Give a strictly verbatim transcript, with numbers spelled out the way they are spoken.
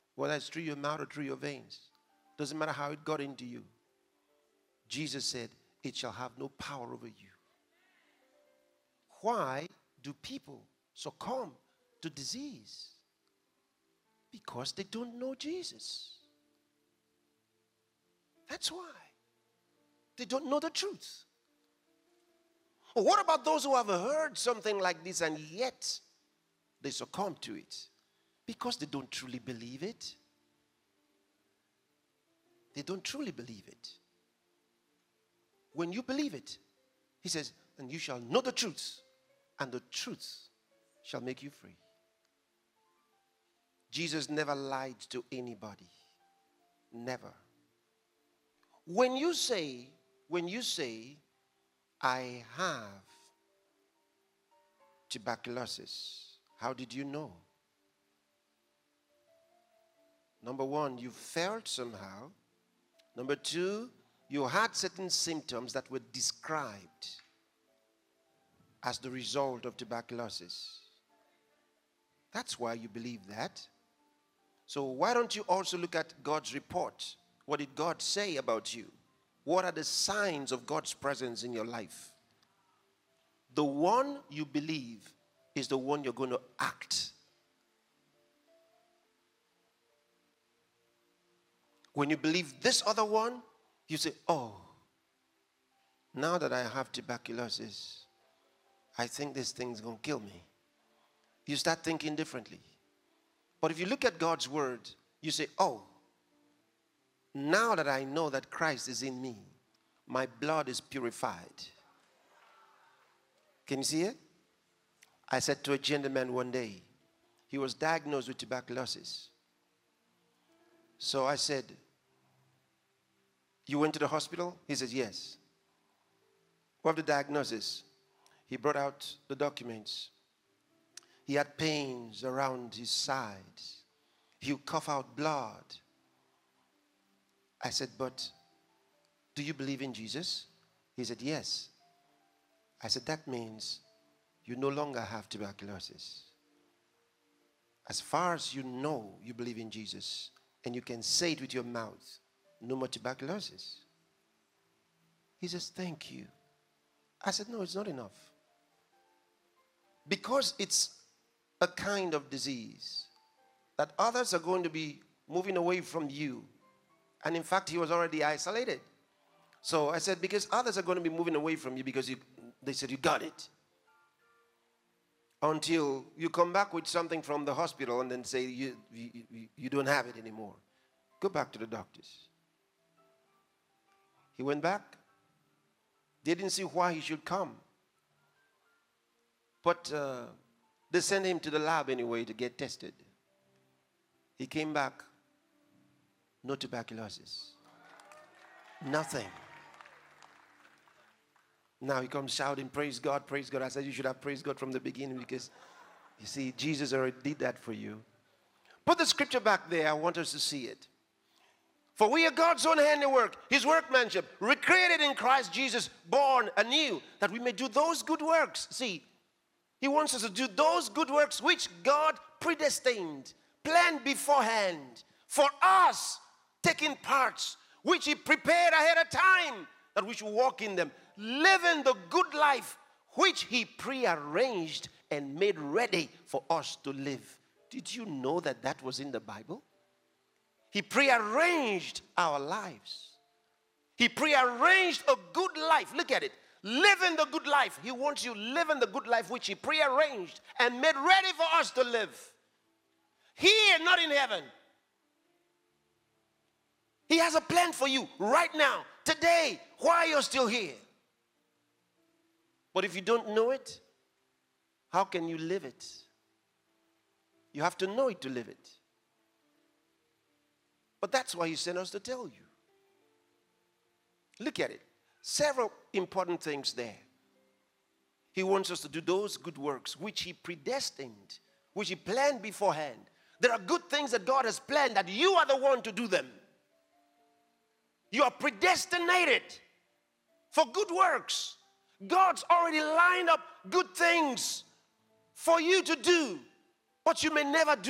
whether it's through your mouth or through your veins. Doesn't matter how it got into you. Jesus said, it shall have no power over you. Why do people succumb to disease? Because they don't know Jesus. That's why. They don't know the truth. Well, what about those who have heard something like this and yet they succumb to it? Because they don't truly believe it. They don't truly believe it. When you believe it, he says, and you shall know the truth, and the truth shall make you free. Jesus never lied to anybody. Never. When you say, when you say, I have tuberculosis, how did you know? Number one, you felt somehow. Number two, you had certain symptoms that were described as the result of tuberculosis. That's why you believe that. So why don't you also look at God's report? What did God say about you? What are the signs of God's presence in your life? The one you believe is the one you're going to act. When you believe this other one, you say, oh, now that I have tuberculosis, I think this thing's going to kill me. You start thinking differently. But if you look at God's word, you say, oh, now that I know that Christ is in me, my blood is purified. Can you see it? I said to a gentleman one day, he was diagnosed with tuberculosis. So I said, you went to the hospital? He said, yes. What was the diagnosis? He brought out the documents. He had pains around his sides. He would cough out blood. I said, but do you believe in Jesus? He said, yes. I said, that means you no longer have tuberculosis. As far as you know you believe in Jesus, and you can say it with your mouth, no more tuberculosis. He says, thank you. I said, no, it's not enough. Because it's a kind of disease that others are going to be moving away from you. And in fact, he was already isolated. So I said, because others are going to be moving away from you because you, they said, you got it. Until you come back with something from the hospital and then say, you, you, you don't have it anymore. Go back to the doctors. He went back. They didn't see why he should come. But uh, they sent him to the lab anyway to get tested. He came back. No tuberculosis. Nothing. Now he comes shouting, praise God, praise God. I said you should have praised God from the beginning because, you see, Jesus already did that for you. Put the scripture back there. I want us to see it. For we are God's own handiwork, his workmanship, recreated in Christ Jesus, born anew, that we may do those good works. See, he wants us to do those good works which God predestined, planned beforehand for us, taking parts which he prepared ahead of time, that we should walk in them, living the good life which he prearranged and made ready for us to live. Did you know that that was in the Bible? He prearranged our lives. He prearranged a good life. Look at it. Living the good life. He wants you living the good life which he prearranged and made ready for us to live. Here, not in heaven. He has a plan for you right now, today, while you're still here. But if you don't know it, how can you live it? You have to know it to live it. But that's why he sent us to tell you. Look at it. Several important things there. He wants us to do those good works which he predestined, which he planned beforehand. There are good things that God has planned that you are the one to do them. You are predestinated for good works. God's already lined up good things for you to do, but you may never do